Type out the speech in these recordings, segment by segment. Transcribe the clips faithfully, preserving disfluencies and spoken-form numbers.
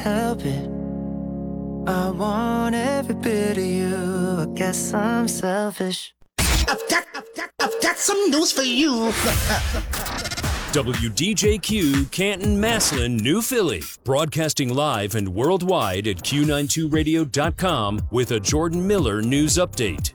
help it. I want every bit of you. I guess I'm selfish. I've got, I've got, I've got some news for you. W D J Q, Canton, Massillon, New Philly. Broadcasting live and worldwide at Q ninety-two radio dot com with a Jordan Miller news update.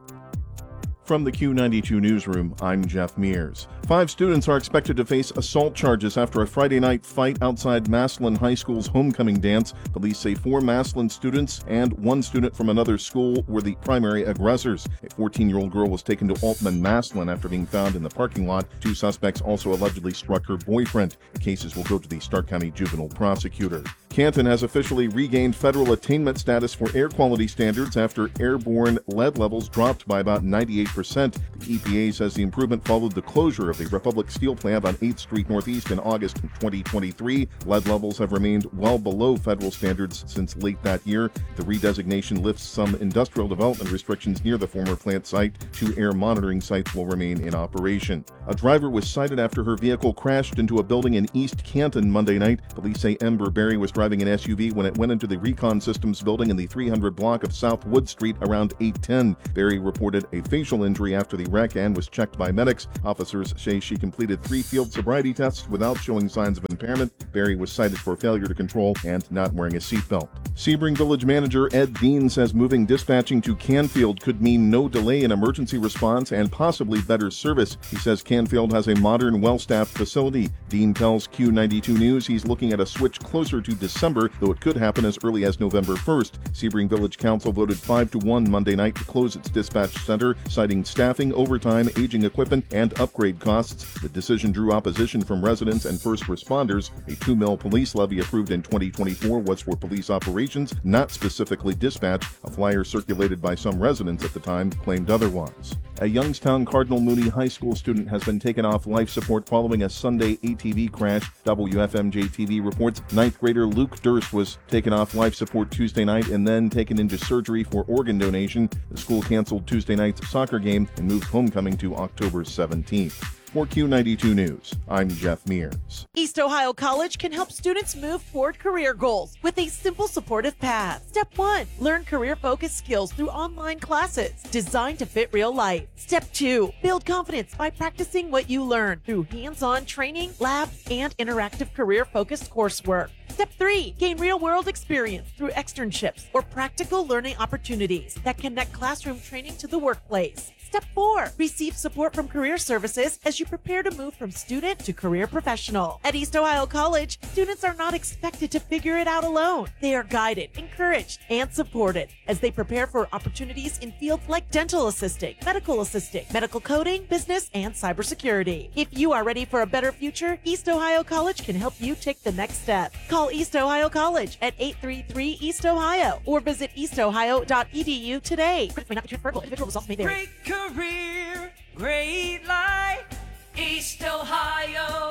From the Q ninety-two newsroom, I'm Jeff Mears. Five students are expected to face assault charges after a Friday night fight outside Massillon High School's homecoming dance. Police say four Massillon students and one student from another school were the primary aggressors. A fourteen-year-old girl was taken to Altman Massillon after being found in the parking lot. Two suspects also allegedly struck her boyfriend. The cases will go to the Stark County Juvenile Prosecutor. Canton has officially regained federal attainment status for air quality standards after airborne lead levels dropped by about ninety-eight percent. The E P A says the improvement followed the closure of the Republic Steel plant on eighth street Northeast in August twenty twenty-three. Lead levels have remained well below federal standards since late that year. The redesignation lifts some industrial development restrictions near the former plant site. Two air monitoring sites will remain in operation. A driver was cited after her vehicle crashed into a building in East Canton Monday night. Police say Ember Berry was driving an S U V when it went into the Recon Systems building in the three hundred block of South Wood Street around eight ten. Berry reported a facial injury after the wreck and was checked by medics. Officers say she completed three field sobriety tests without showing signs of impairment. Berry was cited for failure to control and not wearing a seatbelt. Sebring Village manager Ed Dean says moving dispatching to Canfield could mean no delay in emergency response and possibly better service. He says Canfield has a modern, well-staffed facility. Dean tells Q ninety-two News he's looking at a switch closer to December, though it could happen as early as November first. Sebring Village Council voted five to one Monday night to close its dispatch center, citing staffing, overtime, aging equipment, and upgrade costs. The decision drew opposition from residents and first responders. A two mil police levy approved in twenty twenty-four was for police operations, not specifically dispatch. A flyer circulated by some residents at the time claimed otherwise. A Youngstown Cardinal Mooney High School student has been taken off life support following a Sunday A T V crash. W F M J T V reports ninth grader Luke Durst was taken off life support Tuesday night and then taken into surgery for organ donation. The school canceled Tuesday night's soccer game and moved homecoming to October seventeenth. For Q ninety-two News, I'm Jeff Mears. East Ohio College can help students move toward career goals with a simple supportive path. Step one, learn career-focused skills through online classes designed to fit real life. Step two, build confidence by practicing what you learn through hands-on training, lab, and interactive career-focused coursework. Step three, gain real-world experience through externships or practical learning opportunities that connect classroom training to the workplace. Step four, receive support from career services as you prepare to move from student to career professional. At East Ohio College, students are not expected to figure it out alone. They are guided, encouraged, and supported as they prepare for opportunities in fields like dental assisting, medical assisting, medical coding, business, and cybersecurity. If you are ready for a better future, East Ohio College can help you take the next step. Call East Ohio College at eight three three East Ohio or visit east ohio dot e d u today. May not be transferable. Individual results may vary. Career, great life, East Ohio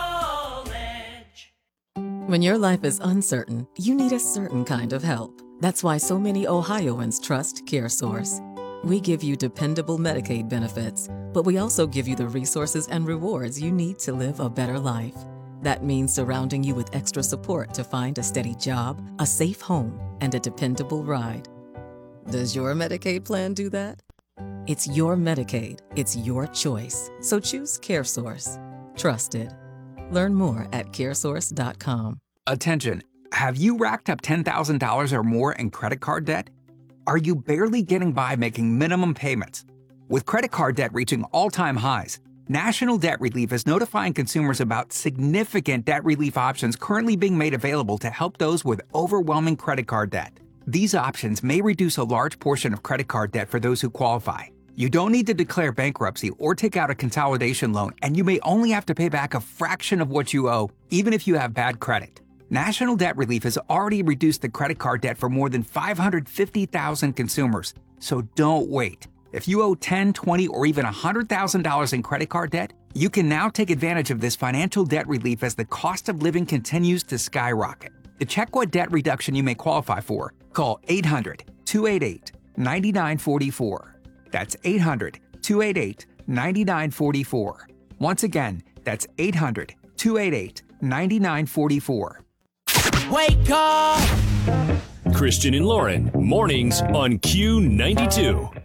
College. When your life is uncertain, you need a certain kind of help. That's why so many Ohioans trust CareSource. We give you dependable Medicaid benefits, but we also give you the resources and rewards you need to live a better life. That means surrounding you with extra support to find a steady job, a safe home, and a dependable ride. Does your Medicaid plan do that? It's your Medicaid. It's your choice. So choose CareSource. Trusted. Learn more at care source dot com. Attention. Have you racked up ten thousand dollars or more in credit card debt? Are you barely getting by making minimum payments? With credit card debt reaching all-time highs, National Debt Relief is notifying consumers about significant debt relief options currently being made available to help those with overwhelming credit card debt. These options may reduce a large portion of credit card debt for those who qualify. You don't need to declare bankruptcy or take out a consolidation loan, and you may only have to pay back a fraction of what you owe, even if you have bad credit. National Debt Relief has already reduced the credit card debt for more than five hundred fifty thousand consumers, so don't wait. If you owe ten thousand dollars, twenty thousand dollars, or even one hundred thousand dollars in credit card debt, you can now take advantage of this financial debt relief as the cost of living continues to skyrocket. To check what debt reduction you may qualify for, call eight hundred, two eight eight, nine nine four four. That's eight hundred, two eight eight, nine nine four four. Once again, that's eight hundred, two eight eight, nine nine four four. Wake up! Christian and Lauren, mornings on Q ninety-two.